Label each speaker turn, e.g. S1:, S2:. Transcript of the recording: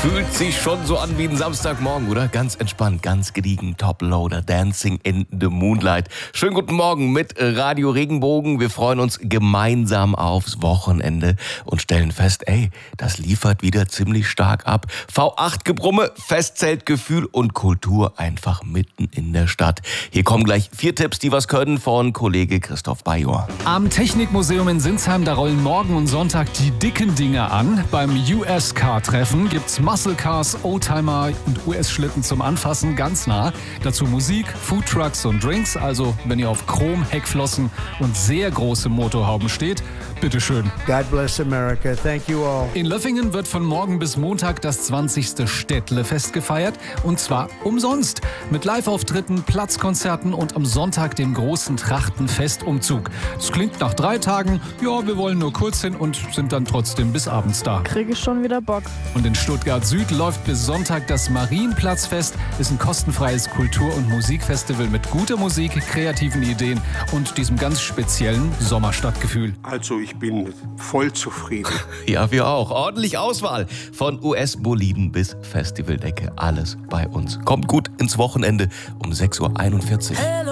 S1: Fühlt sich schon so an wie ein Samstagmorgen, oder? Ganz entspannt, ganz gediegen, Top-Loader, Dancing in the Moonlight. Schönen guten Morgen mit Radio Regenbogen. Wir freuen uns gemeinsam aufs Wochenende und stellen fest, das liefert wieder ziemlich stark ab. V8-Gebrumme, Festzeltgefühl und Kultur einfach mitten in der Stadt. Hier kommen gleich 4 Tipps, die was können, von Kollege Christoph Bajor.
S2: Am Technikmuseum in Sinsheim, da rollen morgen und Sonntag die dicken Dinger an. Beim US-Car-Treffen gibt's Muscle Cars, Oldtimer und US-Schlitten zum Anfassen ganz nah. Dazu Musik, Foodtrucks und Drinks. Also wenn ihr auf Chrom, Heckflossen und sehr große Motorhauben steht, bitteschön.
S3: God bless America. Thank you all.
S2: In Löffingen wird von morgen bis Montag das 20. Städtlefest gefeiert. Und zwar umsonst. Mit Live-Auftritten, Platzkonzerten und am Sonntag dem großen Trachtenfestumzug. Das klingt nach 3 Tagen. Ja, wir wollen nur kurz hin und sind dann trotzdem bis abends da.
S4: Kriege ich schon wieder Bock.
S2: Und in Stuttgart Süd läuft bis Sonntag das Marienplatzfest. Ist ein kostenfreies Kultur- und Musikfestival mit guter Musik, kreativen Ideen und diesem ganz speziellen Sommerstadtgefühl.
S5: Also ich bin voll zufrieden.
S1: Ja, wir auch. Ordentlich Auswahl. Von US-Boliden bis Festivaldecke. Alles bei uns. Kommt gut ins Wochenende um 6.41 Uhr.